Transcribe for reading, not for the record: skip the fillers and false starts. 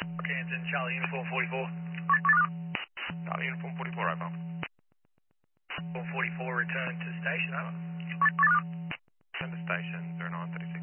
Canton, Charlie Uniform 44. Charlie Uniform 44, over. Uniform 44, return to station, over. Send to station 0936.